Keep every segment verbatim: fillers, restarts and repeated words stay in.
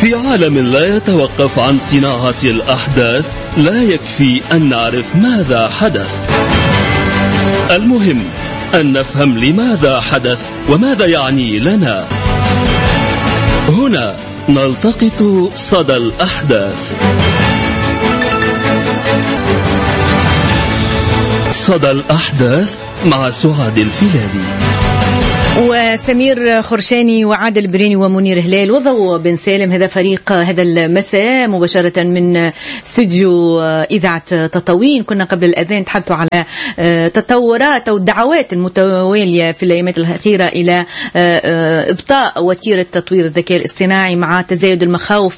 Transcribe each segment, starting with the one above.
في عالم لا يتوقف عن صناعة الأحداث لا يكفي أن نعرف ماذا حدث، المهم أن نفهم لماذا حدث وماذا يعني لنا. هنا نلتقط صدى الأحداث. صدى الأحداث مع سعاد الفيلالي وسمير خرشاني وعادل بريني ومنير هلال وضوء بن سالم. هذا فريق هذا المساء مباشرة من استوديو إذاعة تطاوين. كنا قبل الأذان تحدثوا على تطورات أو الدعوات المتوالية في الأيامات الأخيرة إلى إبطاء وتيرة تطوير الذكاء الاصطناعي مع تزايد المخاوف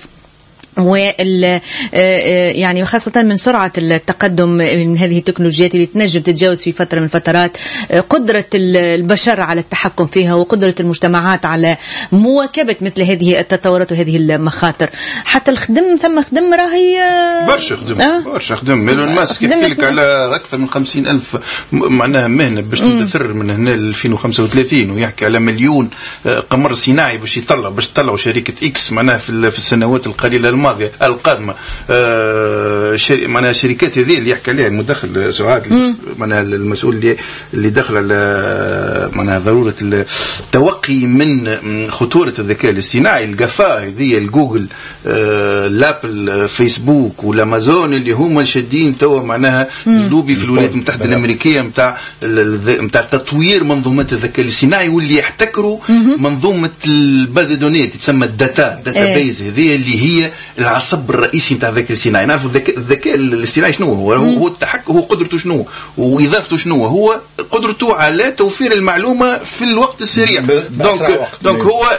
وال يعني خاصة من سرعة التقدم من هذه التكنولوجيات اللي تنجم تتجاوز في فترة من الفترات قدرة البشر على التحكم فيها وقدرة المجتمعات على مواكبة مثل هذه التطورات وهذه المخاطر. حتى الخدم ثم خدم راهي برشا خدم أه؟ برشا خدم. ميلون ماسك يحكي لك على أكثر من خمسين ألف معناها مهنة باش تندثر من هنا ل ألفين وخمسة وثلاثين، ويحكي على مليون قمر صناعي باش يطلع باش تطلعوا شركة إكس معناها في السنوات القليلة الماضية القادمة. آه شر... معناها الشركات هذه اللي يحكي عليها المدخل سعاد معناها المسؤول اللي اللي دخل على معناها ضرورة التوقي من خطورة الذكاء الاصطناعي. الجافا هذه الجوجل آه الابل فيسبوك والامازون اللي هما شادين توا معناها اللوبي في الولايات المتحدة الأمريكية متاع متاع تطوير منظومات الذكاء الاصطناعي واللي يحتكروا منظومة الباز دوني تسمى الداتا داتا بيز هذه اللي هي العصب الرئيسي نتاع الذكاء الاصطناعي. نعرفوا الذكاء الذكاء الاصطناعي شنو هو؟ هو التحكم، هو قدرته شنو واضافته شنو؟ هو قدرته على توفير المعلومه في الوقت السريع. دونك دونك هو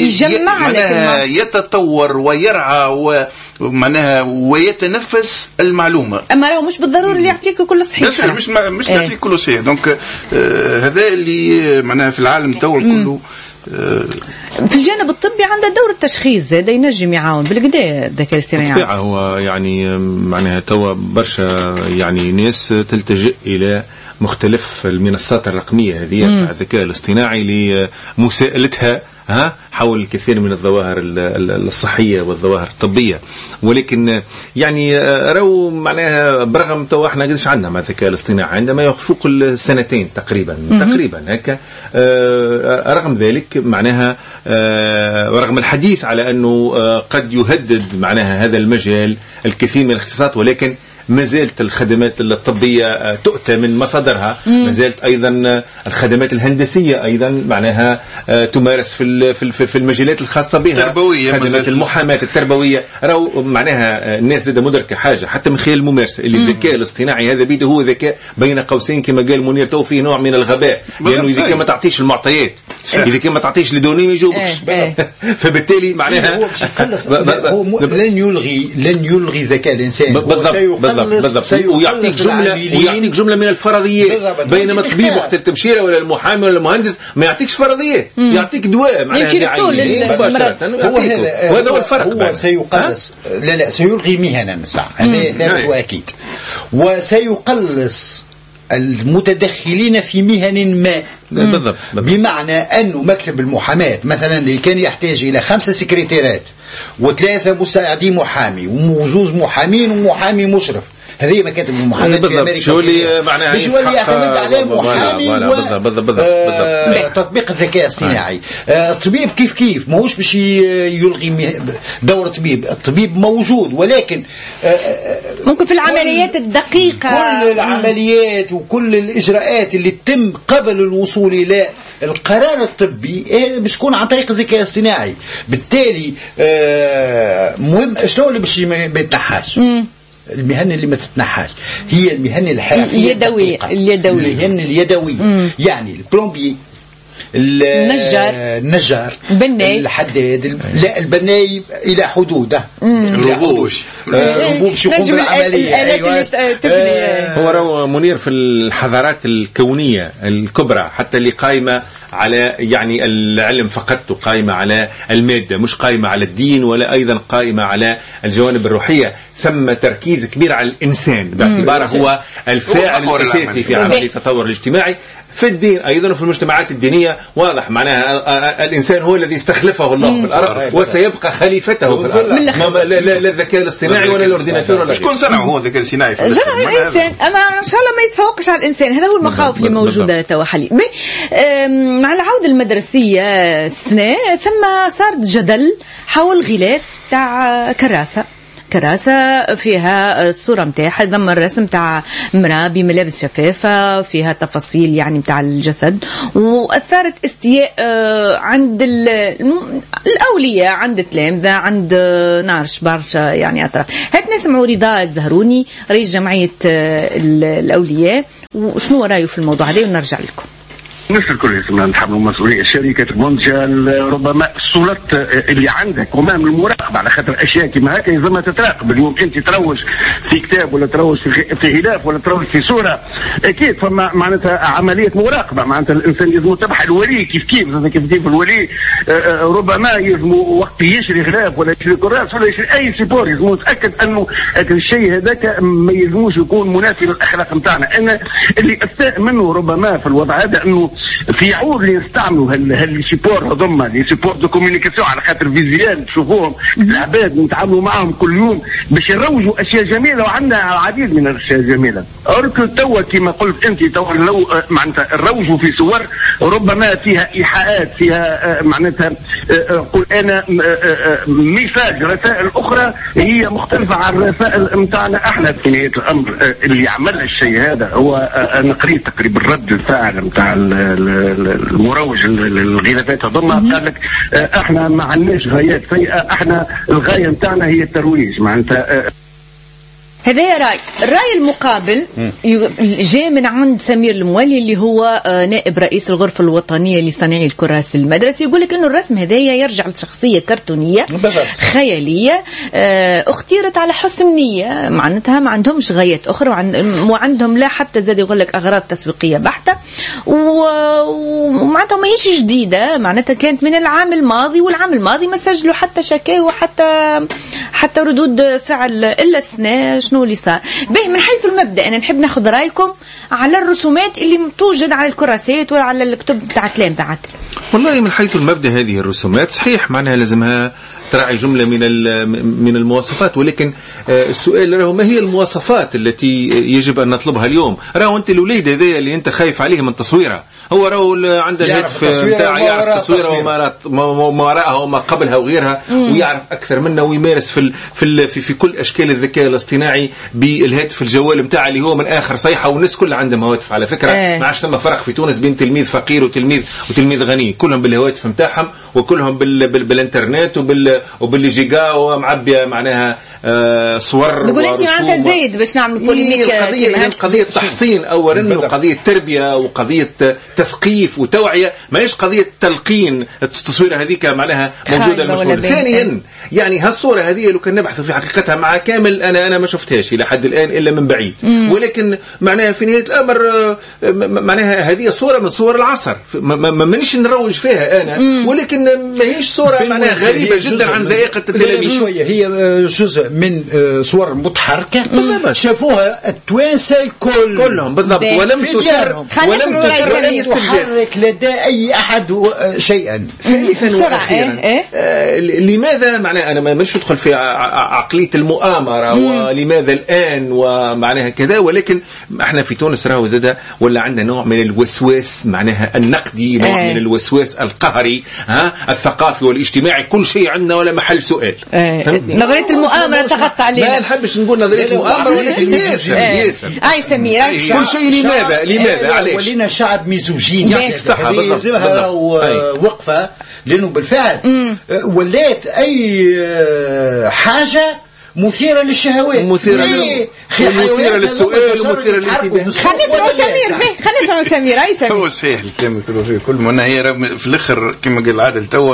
يجمع يتطور ويرعى ومعناها ويتنفس المعلومه. اما راهو مش بالضروره اللي يعطيك كل صحيح. مش مش ايه. يعطيك كل صحيح. دونك آه هذا اللي معناها في العالم توا كله. في الجانب الطبي عنده دور التشخيص هذا ينجم يعاون بالكدا الذكاء الاصطناعي. بالطبيعة هو يعني معناها توا برشا يعني ناس تلتجئ إلى مختلف المنصات الرقمية هذه تاع الذكاء الاصطناعي لمساءلتها ها حول الكثير من الظواهر الصحية والظواهر الطبية. ولكن يعني راهو معناها برغم تو احنا قديش عندنا مع الذكاء الاصطناعي عندما يفوق السنتين تقريبا تقريبا هكا. رغم ذلك معناها ورغم الحديث على انه قد يهدد معناها هذا المجال الكثير من الاختصاصات، ولكن ما زالت الخدمات الطبية تؤتى من مصادرها، ما زالت أيضا الخدمات الهندسية أيضا معناها تمارس في في المجالات الخاصة بها، خدمات المحاماة التربوية. راهو معناها الناس زاد مدركة حاجة حتى من خلال الممارسة اللي الذكاء الاصطناعي هذا بيده هو ذكاء بين قوسين كما قال منير تو فيه نوع من الغباء، لأنه إذا كان ما تعطيش المعطيات إذا كان ما تعطيش لدوني ما يجاوبكش. فبالتالي معناها هو لن يلغي لن يلغي ذكاء الإنسان. بالضبط بالضبط. ويعطيك جملة ويعطيك جملة من الفرضيات، بينما الطبيب وقت التمشيرة ولا المحامي ولا المهندس ما يعطيكش فرضيات، يعطيك دواء معناها مباشرة. هو هذا وهذا هو الفرق. هو سيقلص لا لا سيلغي مهنا ساعة هذا ثابت وأكيد، وسيقلص المتدخلين في مهن ما. بالضبط. بمعنى أنه مكتب المحاماة مثلا اللي كان يحتاج إلى خمسة سكرتيرات وثلاثة مساعدين محامي وزوز محامين ومحامي مشرف، هذه مكاتب المحاماة في أمريكا. شو اللي معناها مش اللي يعتمد عليه محامي وتطبيق الذكاء الاصطناعي. الطبيب كيف كيف ماهوش باش يلغي دور الطبيب، الطبيب موجود، ولكن ممكن في العمليات الدقيقة كل العمليات وكل الإجراءات اللي تتم قبل الوصول إلى القرار الطبي باش يكون عن طريق الذكاء الاصطناعي. بالتالي مهم شنو اللي باش ما يتنحاش؟ المهن اللي ما تتنحاش هي المهن الحرفية اليدوية اليدوية المهن اليدوية. يعني البلومبي، النجار النجار البناي، الحداد، لا البناي إلى حدوده، الربوش ربوش يقوم بالعملية. أيوة. هو راهو منير في الحضارات الكونية الكبرى حتى اللي قائمة على يعني العلم فقط وقائمة على المادة، مش قائمة على الدين ولا أيضا قائمة على الجوانب الروحية، ثم تركيز كبير على الإنسان باعتباره هو الفاعل الأساسي في عملية التطور الاجتماعي. في الدين أيضا وفي المجتمعات الدينية واضح معناها الإنسان هو الذي استخلفه الله في الأرض وسيبقى خليفته في الأرض. لا الذكاء الاصطناعي ولا الأورديناتور ولا شكون صنع هو الذكاء الاصطناعي في جرع الإنسان. أما إن شاء الله ما يتفوقش على الإنسان. هذا هو المخاوف اللي موجودة توا حاليا. مع العودة المدرسية السنة ثم صار جدل حول غلاف تاع كراسة كراسة فيها الصورة متاعها ضم الرسم تاع مرأة بملابس شفافة فيها تفاصيل يعني متاع الجسد، وأثارت استياء عند الأولياء عند التلامذة عند نعرفش برشا يعني أطراف. هات نسمعوا رضا الزهروني رئيس جمعية الأولياء وشنو رأيه في الموضوع هذا ونرجع لكم. الناس الكل يسمى نتحملوا مسؤولية شركة المونجال. ربما السلطة اللي عندك أمام المراقبة على خاطر أشياء كما هكا لازم تتراقب. اليوم أنت تروج في كتاب ولا تروج في غلاف ولا تروج في صورة، أكيد فما معناتها عملية مراقبة. معناتها الإنسان لازم يتبع الولي كيف كيف كيف كيف الولي ربما لازم وقت يشري غلاف ولا يشري كراس ولا يشري أي سيبور لازم يتأكد أنه الشيء هذاك ما يلزموش يكون منافي للأخلاق نتاعنا. أنا اللي أستاء منه ربما في الوضع هذا أنه في عور اللي يستعملوا هالسيبور هذوما لي سيبور دو كوميونيكاسيون على خاطر فيزيال تشوفوهم العباد نتعاملوا معهم كل يوم باش يروجوا اشياء جميله، وعندنا العديد من الاشياء الجميله. أركو توا كما قلت انت توا لو معناتها الروجوا في صور ربما فيها ايحاءات فيها معناتها قل انا ميساج رسائل اخرى هي مختلفه عن الرسائل نتاعنا احنا. في نهايه الامر اللي عمل الشيء هذا هو انا قريت تقريبا رد الفعل نتاع المروج الغلافات هذوما قال لك احنا ما عندناش غايات سيئه، احنا الغايه نتاعنا هي الترويج. معناتها هذا رأي. الرأي المقابل جاء من عند سمير الموالي اللي هو نائب رئيس الغرفة الوطنية لصناعي الكراس المدرسي. يقول لك إنه الرسم هذايا يرجع لشخصية كرتونية خيالية اختيرت على حسن نية، معناتها ما عندهمش غايات أخرى وعندهم لا حتى زاد يقول لك أغراض تسويقية بحتة، ومعناتها ما هيش جديدة، معناتها كانت من العام الماضي والعام الماضي ما سجلوا حتى شكاوى وحتى حتى ردود فعل إلا السنة. شنو اللي صار؟ به من حيث المبدأ أنا نحب ناخذ رأيكم على الرسومات اللي توجد على الكراسات ولا على الكتب تاع الكلام تاعت. والله من حيث المبدأ هذه الرسومات صحيح معناها لازمها تراعي جملة من من المواصفات، ولكن السؤال راهو ما هي المواصفات التي يجب أن نطلبها اليوم؟ راهو أنت الوليد هذا اللي أنت خايف عليه من تصويره هو راهو عنده الهاتف نتاعه يعرف تصويره وما وراءها وما قبلها وغيرها ويعرف أكثر منه ويمارس في في في كل أشكال الذكاء الاصطناعي بالهاتف الجوال نتاعه اللي هو من آخر صيحة. والناس كلها عندهم هواتف على فكرة، ما عادش ثم فرق في تونس بين تلميذ فقير وتلميذ وتلميذ غني، كلهم بالهواتف نتاعهم وكلهم بال بال بالإنترنت وبال وبالجيجا ومعبية معناها آه صور. تقول أنت معناتها زايد باش نعمل بوليميك. قضية قضية تحصين أولا وقضية تربية وقضية تثقيف وتوعية، ما هيش قضية تلقين. التصوير هذيك معناها موجودة المشهور. ثانيا يعني هالصورة هذه لو كان نبحث في حقيقتها مع كامل أنا أنا ما شفتهاش إلى حد الآن إلا من بعيد، ولكن معناها في نهاية الأمر معناها هذه صورة من صور العصر ما منش نروج فيها أنا، ولكن ما هيش صورة معناها غريبة جدا عن ذائقة التلاميذ. هي جزء من صور متحركة شافوها التوانسة الكل كلهم بالضبط، ولم تثر ولم تحرك لدى أي أحد شيئا. ثالثا وأخيرا إيه؟ آه لماذا معناها أنا ما مش أدخل في عقلية المؤامرة ولماذا الآن ومعناها كذا، ولكن احنا في تونس راهو زاد ولا عندنا نوع من الوسواس معناها النقدي، نوع آه. من الوسواس القهري ها الثقافي والاجتماعي، كل شيء عندنا ولا محل سؤال. آه. نظرية المؤامرة تغطى علينا. ما نحبش نقول نظرية المؤامرة ولا ياسر ياسر. أي سمير كل شيء لماذا لماذا علاش؟ ولينا شعب ميزوجين صح يلزمها وقفة، لأنه بالفعل ولات أي حاجة مثيرة للشهوات، مثيرة مثيرة للسؤال ومثيرة للانتباه. خلينا نسمع سمير خلينا نسمع سمير. أي سمير هو صحيح الكلام كله فيه كل معناها هي في الآخر كما قال عادل توا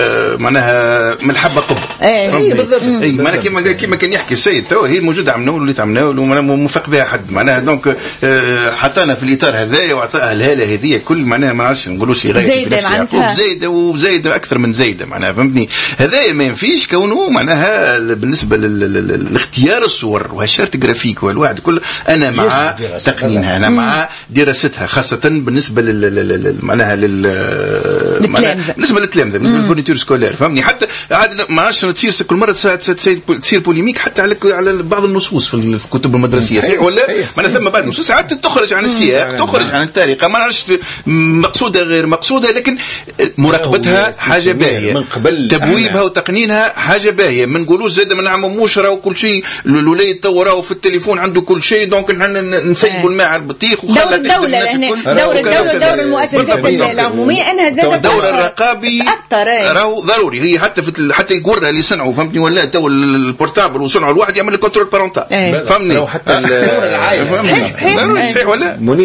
معناها من الحبة قبة. إيه بالضبط. إيه معناها كما كما كان يحكي السيد توا هي موجودة عم نقول وليت عم نقول وموافق بها حد معناها دونك حطينا في الإطار هذايا وعطاها الهالة هذه كل معناها ما نعرفش نقولوش غير زايدة معناتها زايدة وزايدة أكثر من زايدة معناها فهمتني. هذايا ما ينفيش كونه معناها بالنسبة لل الاختيار الصور وهالشارت جرافيك والواحد كله انا مع تقنينها، انا مع دراستها، خاصه بالنسبه لل معناها لل بالنسبه للتلامذه، بالنسبه للفورنيتور سكولير، فهمني؟ حتى عاد ما عادش تصير كل مره تصير بوليميك حتى على على بعض النصوص في الكتب المدرسيه، صحيح ولا؟ ما ثم بعض النصوص ساعات تخرج عن السياق، تخرج عن الطريقه، ما نعرفش مقصوده غير مقصوده، لكن مراقبتها حاجه باهيه، تبويبها وتقنينها حاجه باهيه. ما نقولوش زاد ما نعمموش راهو كل شيء الوليد تو راهو في التليفون عنده كل شيء دونك نسيبوا الماء على البطيخ وخلى دور الدوله لهنا، دور الدوله ودور المؤسسات العموميه انها زادت دور الرقابي راهو ضروري. هي حتى في حتى القره اللي صنعوا فهمتني ولا تو البورتابل وصنعوا الواحد يعمل كنترول بارونتال، فهمني؟ حتى صحيح صحيح ولا